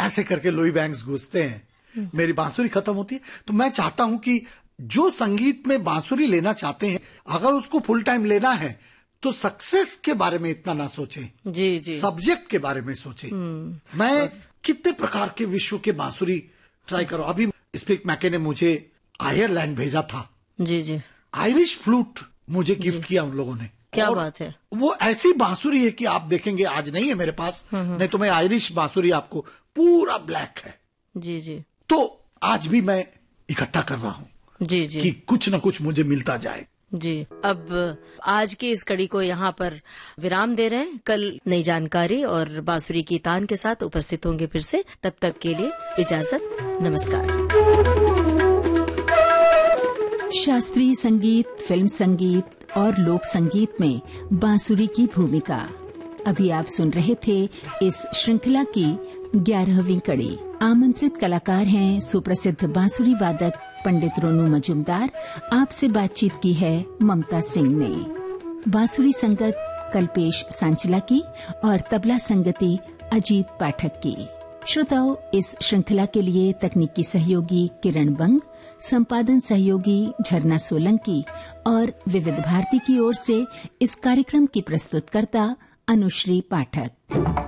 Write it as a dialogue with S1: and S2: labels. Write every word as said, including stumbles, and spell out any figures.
S1: ऐसे करके Louis banks घुसते हैं, मेरी बांसुरी खत्म होती है। तो मैं चाहता हूं कि जो संगीत में बांसुरी लेना चाहते हैं, अगर उसको फुल टाइम लेना है तो सक्सेस के बारे में इतना ना सोचें,
S2: जी जी,
S1: सब्जेक्ट के बारे में सोचें। मैं कितने प्रकार के विश्व के बांसुरी ट्राई करो। अभी स्पीक मैके ने मुझे आयरलैंड भेजा था,
S2: जी जी,
S1: आयरिश फ्लूट मुझे गिफ्ट किया उन लोगों ने।
S2: क्या बात है।
S1: वो ऐसी बांसुरी है कि आप देखेंगे, आज नहीं है मेरे पास, नहीं तो मैं आयरिश बांसुरी आपको, पूरा ब्लैक है।
S2: जी जी,
S1: तो आज भी मैं इकट्ठा कर रहा हूँ
S2: जी जी,
S1: कि कुछ न कुछ मुझे मिलता जाए।
S2: जी, अब आज की इस कड़ी को यहाँ पर विराम दे रहे हैं। कल नई जानकारी और बांसुरी की तान के साथ उपस्थित होंगे फिर से। तब तक के लिए इजाजत, नमस्कार।
S3: शास्त्रीय संगीत, फिल्म संगीत और लोक संगीत में बांसुरी की भूमिका, अभी आप सुन रहे थे इस श्रृंखला की ग्यारहवीं कड़ी। आमंत्रित कलाकार हैं सुप्रसिद्ध बांसुरी वादक पंडित रोनू मजूमदार। आपसे बातचीत की है ममता सिंह ने। बांसुरी संगत कल्पेश सांचला की और तबला संगति अजीत पाठक की। श्रोताओ, इस श्रृंखला के लिए तकनीकी सहयोगी किरण बंग, संपादन सहयोगी झरना सोलंकी और विविध भारती की ओर से इस कार्यक्रम की प्रस्तुतकर्ता अनुश्री पाठक।